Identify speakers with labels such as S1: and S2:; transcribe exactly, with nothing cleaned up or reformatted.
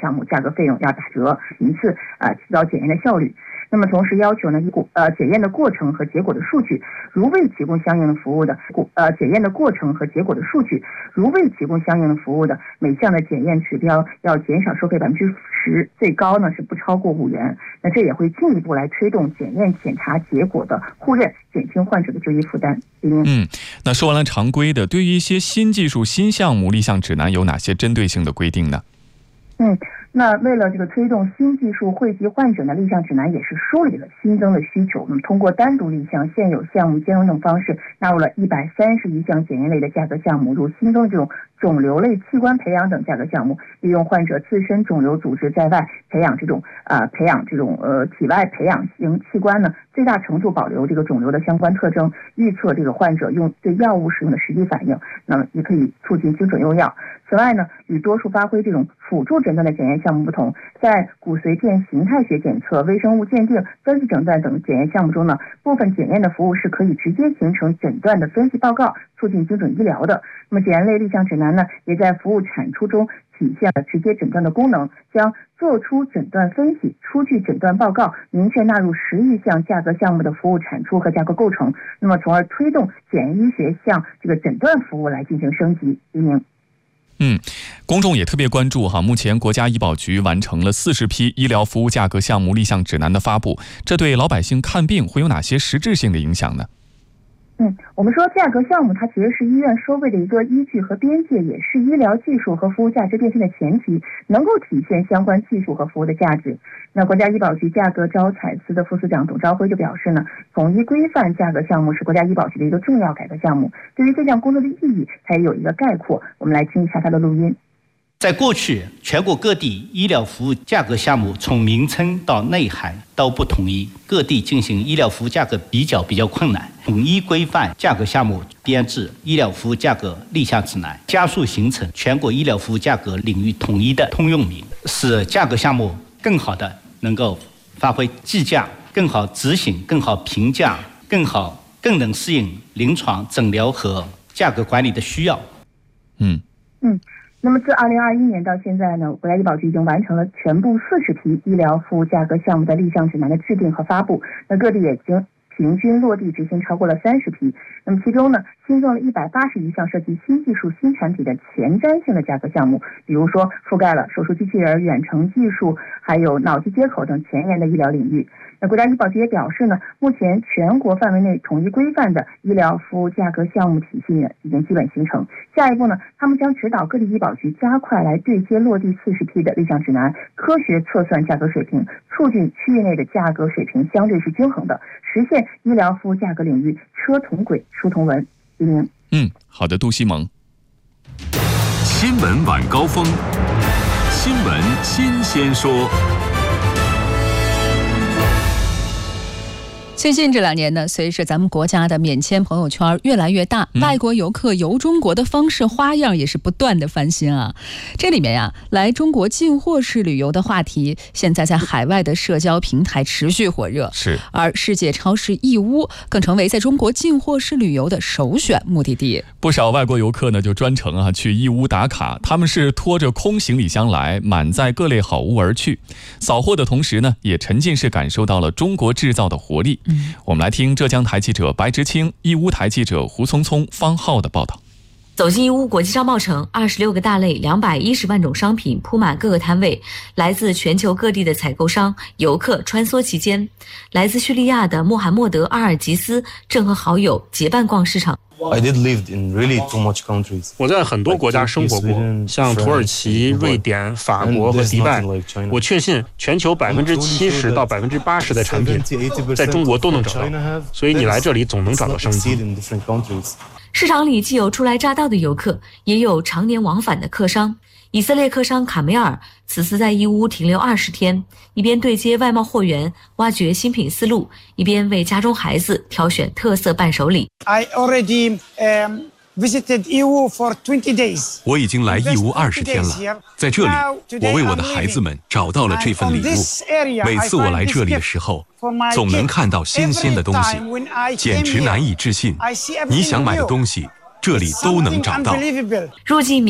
S1: 项目价格费用要打折，其次啊、呃、提高检验的效率。那么同时要求呢，过呃检验的过程和结果的数据，如未提供相应的服务的，呃检验的过程和结果的数据，如未提供相应的服务的，每项的检验指标要减少收费百分之十，最高呢是不超过五元。那这也会进一步来推动检验检查结果的互认，减轻患者的就医负担。
S2: 嗯，那说完了常规的，对于一些新技术、新项目立项指南有哪些针对性的规定呢？
S1: 嗯。那为了这个推动新技术惠及患者的立项指南，也是梳理了新增的需求。那么通过单独立项、现有项目兼容等方式，纳入了一百三十余项检验类的价格项目，如新增这种肿瘤类器官培养等价格项目，利用患者自身肿瘤组织在外培养这种啊、呃、培养这种呃体外培养型器官呢，最大程度保留这个肿瘤的相关特征，预测这个患者用对药物使用的实际反应，那么也可以促进精准用药。此外呢，与多数发挥这种辅助诊断的检验项目不同，在骨髓电形态学检测、微生物鉴定、分析诊断等检验项目中呢，部分检验的服务是可以直接形成诊断的分析报告，促进精准医疗的。那么检验类立项指南呢，也在服务产出中体现了直接诊断的功能，将做出诊断分析、出具诊断报告明确纳入十余项价格项目的服务产出和价格构成，那么从而推动检验医学向这个诊断服务来进行升级。一鸣。
S2: 嗯，公众也特别关注哈，目前国家医保局完成了四十批医疗服务价格项目立项指南的发布，这对老百姓看病会有哪些实质性的影响呢？
S1: 嗯，我们说价格项目它其实是医院收费的一个依据和边界，也是医疗技术和服务价值变现的前提，能够体现相关技术和服务的价值。那国家医保局价格招采司的副司长董朝辉就表示呢，统一规范价格项目是国家医保局的一个重要改革项目，对于这项工作的意义，它也有一个概括。我们来听一下他的录音。
S3: 在过去，全国各地医疗服务价格项目从名称到内涵都不统一，各地进行医疗服务价格比较比较困难。统一规范价格项目编制医疗服务价格立项指南，加速形成全国医疗服务价格领域统一的通用名，使价格项目更好的能够发挥计价、更好执行、更好评价、更好更能适应临床诊疗和价格管理的需要。
S2: 嗯
S1: 嗯。那么自二零二一年到现在呢，国家医保局已经完成了全部四十批医疗服务价格项目的立项指南的制定和发布，那各地也已经平均落地执行超过了三十批。那么其中呢，新增了一百八十余项涉及新技术、新产品的前瞻性的价格项目，比如说覆盖了手术机器人、远程技术，还有脑机接口等前沿的医疗领域。那国家医保局也表示呢，目前全国范围内统一规范的医疗服务价格项目体系呢已经基本形成。下一步呢，他们将指导各地医保局加快来对接落地四十批的立项指南，科学测算价格水平，促进区域内的价格水平相对是均衡的，实现医疗服务价格领域车同轨、书同文。一鸣。
S2: 嗯，好的，杜西蒙。
S4: 新闻晚高峰，新闻新鲜说。
S5: 最近这两年呢，随着咱们国家的免签朋友圈越来越大，嗯、外国游客游中国的方式花样也是不断的翻新啊。这里面呀，来中国进货式旅游的话题，现在在海外的社交平台持续火热。
S2: 是，
S5: 而世界超市义乌更成为在中国进货式旅游的首选目的地。
S2: 不少外国游客呢就专程啊去义乌打卡，他们是拖着空行李箱来，满载各类好物而去。扫货的同时呢，也沉浸式感受到了中国制造的活力。我们来听浙江台记者白直清、义乌台记者胡聪聪、方浩的报道。
S6: 走进义乌国际商贸城，二十六个大类、两百一十万种商品铺满各个摊位，来自全球各地的采购商、游客穿梭其间。来自叙利亚的穆罕默德·阿尔吉斯正和好友结伴逛市场。
S7: I did live in really too much countries.
S8: 我在很多国家生活过，像土耳其、瑞典、法国和迪拜。我确信全球百分之七十到百分之八十的产品在中国都能找到，所以你来这里总能找到商机。
S6: 市场里既有初来乍到的游客，也有常年往返的客商。以色列客商卡梅尔此次在义乌停留二十天，一边对接外贸货源，挖掘新品思路，一边为家中孩子挑选特色伴手礼。
S9: I already, um, visited Yiwu for twenty days.
S4: 我已经来义乌二十天了，在这里，我为我的孩子们找到了这份礼物。每次我来这里的时候，总能看到新鲜的东西，简直难以置信。你想买的东西，这里都能找到。
S6: 入境